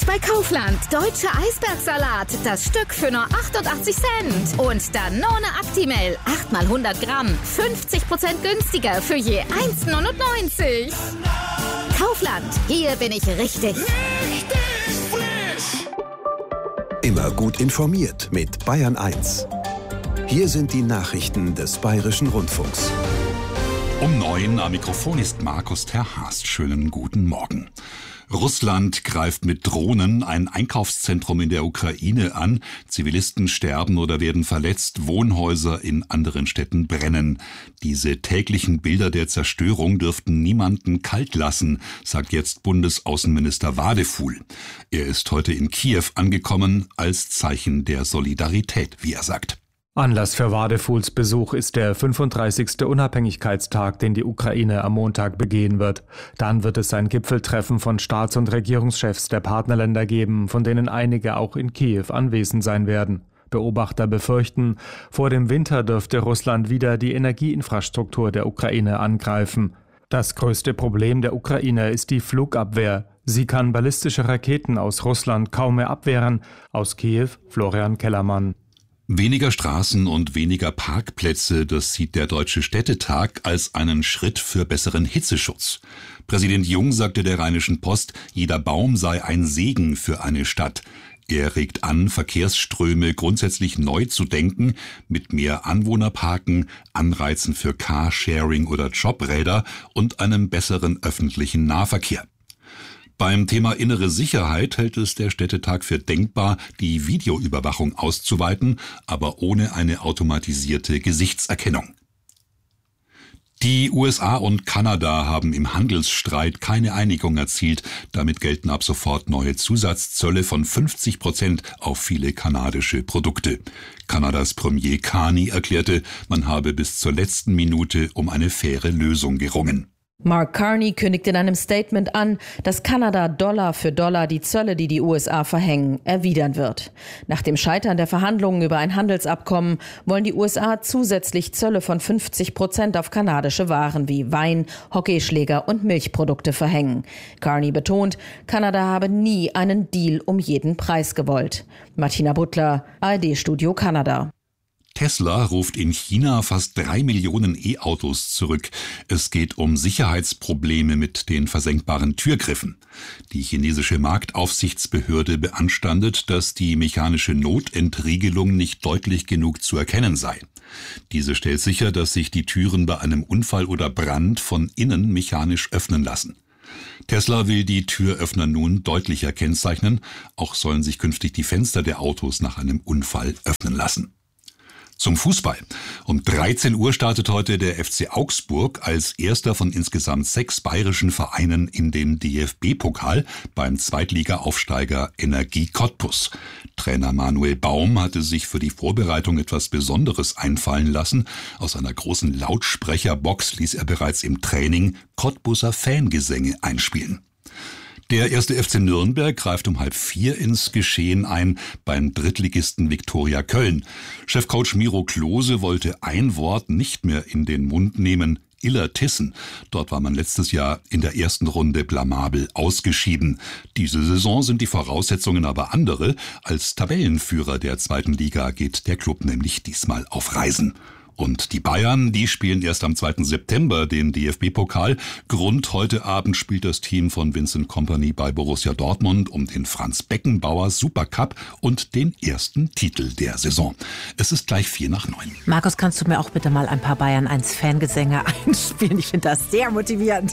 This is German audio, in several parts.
bei Kaufland. Deutscher Eisbergsalat. Das Stück für nur 88 Cent. Und Danone Actimel. 8 mal 100 Gramm. 50% günstiger für je 1,99. Kaufland. Hier bin ich richtig. Immer gut informiert mit Bayern 1. Hier sind die Nachrichten des Bayerischen Rundfunks. Um 9 am Mikrofon ist Markus Terhast. Schönen guten Morgen. Russland greift mit Drohnen ein Einkaufszentrum in der Ukraine an. Zivilisten sterben oder werden verletzt. Wohnhäuser in anderen Städten brennen. Diese täglichen Bilder der Zerstörung dürften niemanden kalt lassen, sagt jetzt Bundesaußenminister Wadefuhl. Er ist heute in Kiew angekommen als Zeichen der Solidarität, wie er sagt. Anlass für Wadefuhls Besuch ist der 35. Unabhängigkeitstag, den die Ukraine am Montag begehen wird. Dann wird es ein Gipfeltreffen von Staats- und Regierungschefs der Partnerländer geben, von denen einige auch in Kiew anwesend sein werden. Beobachter befürchten, vor dem Winter dürfte Russland wieder die Energieinfrastruktur der Ukraine angreifen. Das größte Problem der Ukraine ist die Flugabwehr. Sie kann ballistische Raketen aus Russland kaum mehr abwehren. Aus Kiew, Florian Kellermann. Weniger Straßen und weniger Parkplätze, das sieht der Deutsche Städtetag als einen Schritt für besseren Hitzeschutz. Präsident Jung sagte der Rheinischen Post, jeder Baum sei ein Segen für eine Stadt. Er regt an, Verkehrsströme grundsätzlich neu zu denken, mit mehr Anwohnerparken, Anreizen für Carsharing oder Jobräder und einem besseren öffentlichen Nahverkehr. Beim Thema innere Sicherheit hält es der Städtetag für denkbar, die Videoüberwachung auszuweiten, aber ohne eine automatisierte Gesichtserkennung. Die USA und Kanada haben im Handelsstreit keine Einigung erzielt. Damit gelten ab sofort neue Zusatzzölle von 50% auf viele kanadische Produkte. Kanadas Premier Carney erklärte, man habe bis zur letzten Minute um eine faire Lösung gerungen. Mark Carney kündigt in einem Statement an, dass Kanada Dollar für Dollar die Zölle, die die USA verhängen, erwidern wird. Nach dem Scheitern der Verhandlungen über ein Handelsabkommen wollen die USA zusätzlich Zölle von 50% auf kanadische Waren wie Wein, Hockeyschläger und Milchprodukte verhängen. Carney betont, Kanada habe nie einen Deal um jeden Preis gewollt. Martina Butler, ARD-Studio Kanada. Tesla ruft in China fast 3 Millionen E-Autos zurück. Es geht um Sicherheitsprobleme mit den versenkbaren Türgriffen. Die chinesische Marktaufsichtsbehörde beanstandet, dass die mechanische Notentriegelung nicht deutlich genug zu erkennen sei. Diese stellt sicher, dass sich die Türen bei einem Unfall oder Brand von innen mechanisch öffnen lassen. Tesla will die Türöffner nun deutlicher kennzeichnen. Auch sollen sich künftig die Fenster der Autos nach einem Unfall öffnen lassen. Zum Fußball. Um 13 Uhr startet heute der FC Augsburg als erster von insgesamt 6 bayerischen Vereinen in den DFB-Pokal beim Zweitliga-Aufsteiger Energie Cottbus. Trainer Manuel Baum hatte sich für die Vorbereitung etwas Besonderes einfallen lassen. Aus einer großen Lautsprecherbox ließ er bereits im Training Cottbuser Fangesänge einspielen. Der 1. FC Nürnberg greift um 3:30 ins Geschehen ein beim Drittligisten Viktoria Köln. Chefcoach Miro Klose wollte ein Wort nicht mehr in den Mund nehmen: Illertissen. Dort war man letztes Jahr in der ersten Runde blamabel ausgeschieden. Diese Saison sind die Voraussetzungen aber andere. Als Tabellenführer der 2. Liga geht der Club nämlich diesmal auf Reisen. Und die Bayern, die spielen erst am 2. September den DFB-Pokal. Grund: heute Abend spielt das Team von Vincent Kompany bei Borussia Dortmund um den Franz-Beckenbauer Supercup und den ersten Titel der Saison. Es ist gleich 8:45. Markus, kannst du mir auch bitte mal ein paar Bayern 1 Fangesänge einspielen? Ich finde das sehr motivierend.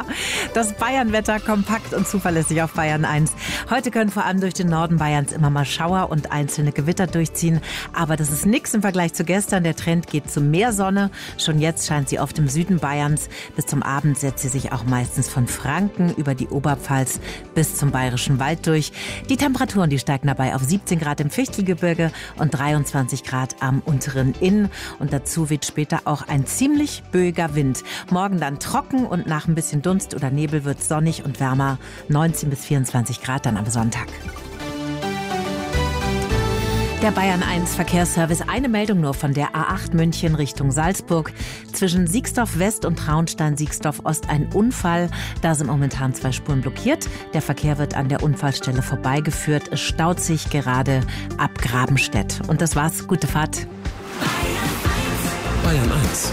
Das Bayern-Wetter kompakt und zuverlässig auf Bayern 1. Heute können vor allem durch den Norden Bayerns immer mal Schauer und einzelne Gewitter durchziehen. Aber das ist nichts im Vergleich zu gestern. Der Trend geht zu mehr Sonne. Schon jetzt scheint sie oft im Süden Bayerns. Bis zum Abend setzt sie sich auch meistens von Franken über die Oberpfalz bis zum Bayerischen Wald durch. Die Temperaturen, die steigen dabei auf 17 Grad im Fichtelgebirge und 23 Grad am unteren Inn. Und dazu weht später auch ein ziemlich böiger Wind. Morgen dann trocken und nach ein bisschen Dunst oder Nebel wird es sonnig und wärmer. 19 bis 24 Grad dann am Sonntag. Der Bayern 1 Verkehrsservice. Eine Meldung nur von der A8 München Richtung Salzburg. Zwischen Siegsdorf West und Traunstein-Siegsdorf Ost ein Unfall. Da sind momentan 2 Spuren blockiert. Der Verkehr wird an der Unfallstelle vorbeigeführt. Es staut sich gerade ab Grabenstedt. Und das war's. Gute Fahrt. Bayern 1.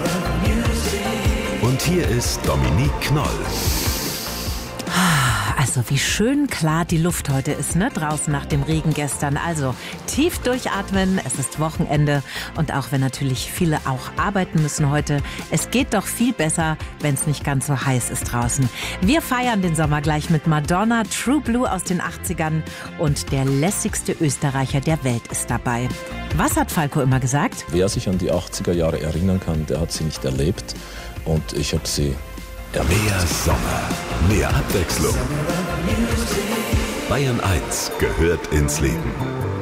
Und hier ist Dominique Knoll. Also wie schön klar die Luft heute ist, ne? Draußen nach dem Regen gestern. Also tief durchatmen, es ist Wochenende und auch wenn natürlich viele auch arbeiten müssen heute, es geht doch viel besser, wenn es nicht ganz so heiß ist draußen. Wir feiern den Sommer gleich mit Madonna, True Blue aus den 80ern und der lässigste Österreicher der Welt ist dabei. Was hat Falco immer gesagt? Wer sich an die 80er Jahre erinnern kann, der hat sie nicht erlebt und ich habe sie erlebt. Mehr Sommer, mehr Abwechslung. Bayern 1 gehört ins Leben.